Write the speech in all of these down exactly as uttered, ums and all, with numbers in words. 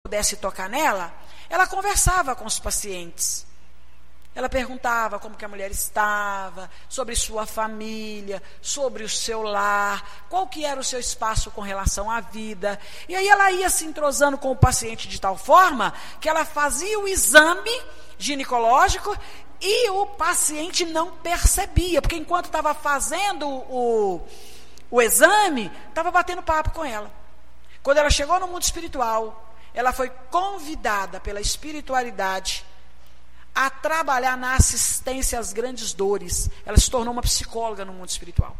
pudesse tocar nela, ela conversava com os pacientes. Ela perguntava como que a mulher estava, sobre sua família, sobre o seu lar, qual que era o seu espaço com relação à vida. E aí ela ia se entrosando com o paciente de tal forma que ela fazia o exame ginecológico e o paciente não percebia, porque enquanto estava fazendo o, o exame, estava batendo papo com ela. Quando ela chegou no mundo espiritual, ela foi convidada pela espiritualidade a trabalhar na assistência às grandes dores. Ela se tornou uma psicóloga no mundo espiritual,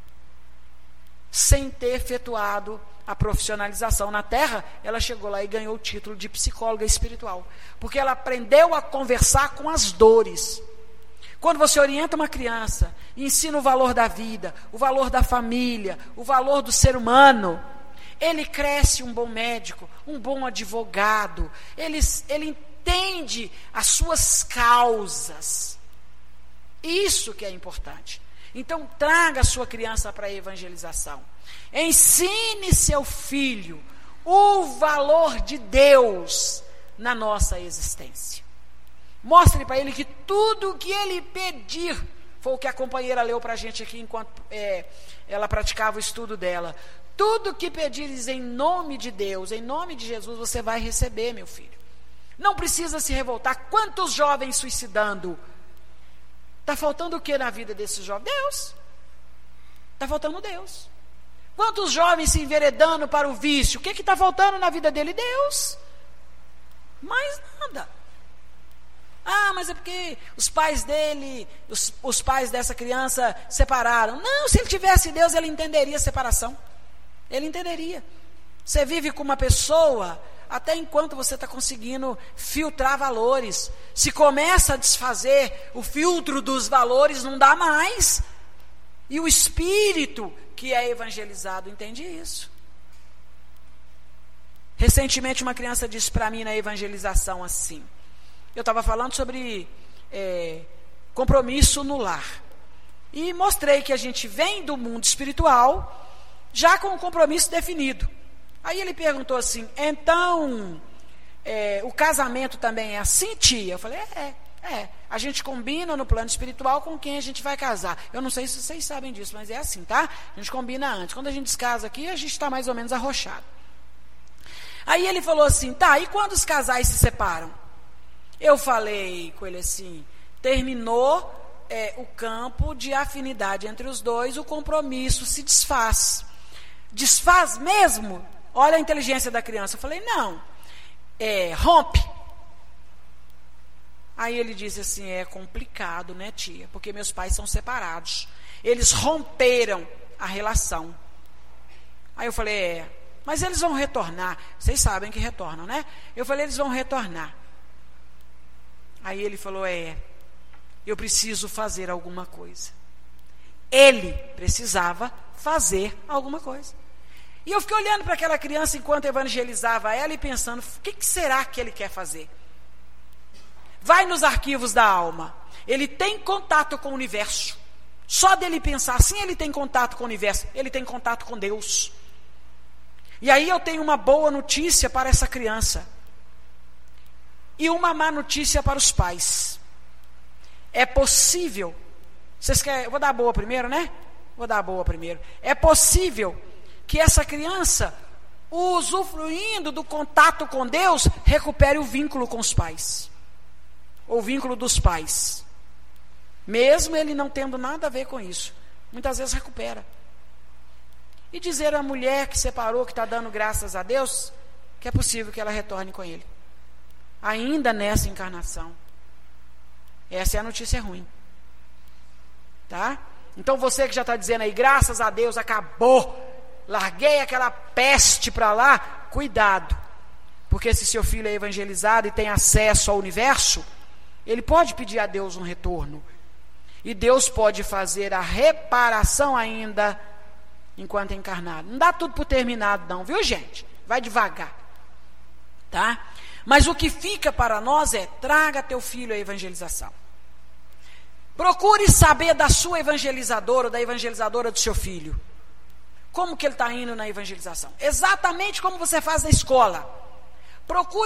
sem ter efetuado a profissionalização na Terra. Ela chegou lá e ganhou o título de psicóloga espiritual, porque ela aprendeu a conversar com as dores. Quando você orienta uma criança, ensina o valor da vida, o valor da família, o valor do ser humano, ele cresce um bom médico, um bom advogado, ele, ele entende as suas causas. Isso que é importante. Então, traga a sua criança para a evangelização. Ensine seu filho o valor de Deus na nossa existência. Mostre para ele que tudo o que ele pedir, foi o que a companheira leu para a gente aqui enquanto é, ela praticava o estudo dela. Tudo que pedires em nome de Deus, em nome de Jesus, você vai receber, meu filho. Não precisa se revoltar. Quantos jovens suicidando? Está faltando o que na vida desses jovens? Deus. Está faltando Deus. Quantos jovens se enveredando para o vício? O que está faltando na vida dele? Deus. Mais nada. Ah, mas é porque os pais dele, os, os pais dessa criança separaram. Não, se ele tivesse Deus, ele entenderia a separação. Ele entenderia. Você vive com uma pessoa até enquanto você está conseguindo filtrar valores. Se começa a desfazer o filtro dos valores, não dá mais. E o espírito que é evangelizado entende isso. Recentemente uma criança disse para mim na evangelização assim, eu estava falando sobre é, compromisso no lar, e mostrei que a gente vem do mundo espiritual já com o compromisso definido. Aí ele perguntou assim, então é, o casamento também é assim, tia? Eu falei, é, é, a gente combina no plano espiritual com quem a gente vai casar. Eu não sei se vocês sabem disso, mas é assim, tá? A gente combina antes. Quando a gente descasa aqui, a gente está mais ou menos arrochado. Aí ele falou assim, tá, e quando os casais se separam? Eu falei com ele assim, terminou é, o campo de afinidade entre os dois, o compromisso se desfaz. Desfaz mesmo? Olha a inteligência da criança. Eu falei, não, é, rompe. Aí ele disse assim, é complicado, né, tia? Porque meus pais são separados. Eles romperam a relação. Aí eu falei, é, mas eles vão retornar. Vocês sabem que retornam, né? Eu falei, eles vão retornar. Aí ele falou, é, eu preciso fazer alguma coisa. Ele precisava fazer alguma coisa. E eu fiquei olhando para aquela criança enquanto evangelizava ela e pensando, o que, que será que ele quer fazer? Vai nos arquivos da alma. Ele tem contato com o universo. Só dele pensar assim, ele tem contato com o universo. Ele tem contato com Deus. E aí eu tenho uma boa notícia para essa criança. E uma má notícia para os pais. É possível. Vocês querem? Eu vou dar a boa primeiro, né? Vou dar a boa primeiro. É possível que essa criança, usufruindo do contato com Deus, recupere o vínculo com os pais. O vínculo dos pais. Mesmo ele não tendo nada a ver com isso. Muitas vezes recupera. E dizer à mulher que separou, que está dando graças a Deus, que é possível que ela retorne com ele. Ainda nessa encarnação. Essa é a notícia ruim. Tá? Então você que já está dizendo aí, graças a Deus, acabou. Larguei aquela peste para lá. Cuidado. Porque se seu filho é evangelizado e tem acesso ao universo, ele pode pedir a Deus um retorno. E Deus pode fazer a reparação ainda enquanto é encarnado. Não dá tudo por terminado não, viu, gente? Vai devagar. Tá? Mas o que fica para nós é, traga teu filho à evangelização. Procure saber da sua evangelizadora, da evangelizadora do seu filho. Como que ele está indo na evangelização? Exatamente como você faz na escola. Procure